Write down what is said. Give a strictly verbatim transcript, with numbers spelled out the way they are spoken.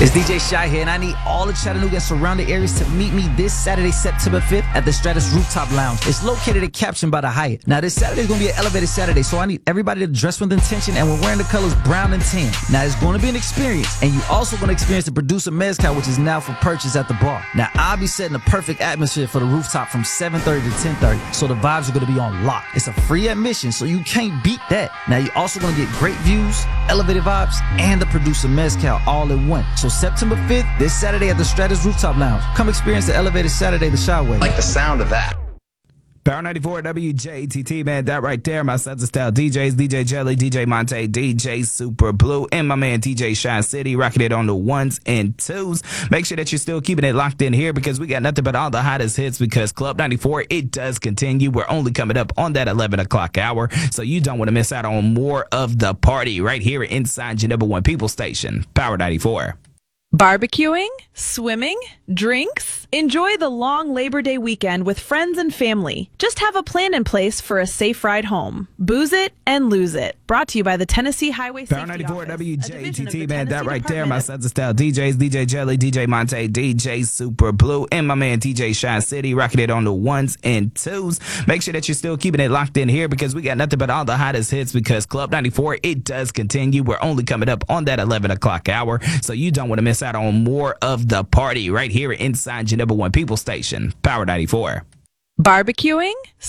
It's D J Shy here, and I need all the Chattanooga and surrounding areas to meet me this Saturday, September fifth at the Stratus Rooftop Lounge. It's located at Caption by the Hyatt. Now, this Saturday is going to be an elevated Saturday, so I need everybody to dress with intention, and we're wearing the colors brown and tan. Now, it's going to be an experience, and you're also going to experience the Producer Mezcal, which is now for purchase at the bar. Now, I'll be setting the perfect atmosphere for the rooftop from seven thirty to ten thirty, so the vibes are going to be on lock. It's a free admission, so you can't beat that. Now, you're also going to get great views, elevated vibes, and the Producer Mezcal all in one. So September fifth, this Saturday at the Stratus Rooftop Lounge. Come experience the elevated Saturday the Shy way. Like the sound of that. Power ninety-four W J T T, man, that right there, my sons of style D Js, D J Jelly, D J Monte, D J Super Blue, and my man D J Shine City, rocking it on the ones and twos. Make sure that you're still keeping it locked in here because we got nothing but all the hottest hits because Club ninety-four, it does continue. We're only coming up on that eleven o'clock hour, so you don't want to miss out on more of the party right here inside your number one people station, Power ninety-four. Barbecuing, swimming, drinks? Enjoy the long Labor Day weekend with friends and family. Just have a plan in place for a safe ride home. Booze it and lose it. Brought to you by the Tennessee Highway Safety Power ninety-four Office, W J T T, man, that right there, Department my of- sons of style D Js, D J Jelly, D J Monte, D J Super Blue, and my man D J Shine City, rocking it on the ones and twos. Make sure that you're still keeping it locked in here because we got nothing but all the hottest hits because Club ninety-four, it does continue. We're only coming up on that eleven o'clock hour, so you don't want to miss out on more of the party right here inside your number one people station, Power ninety-four. Barbecuing,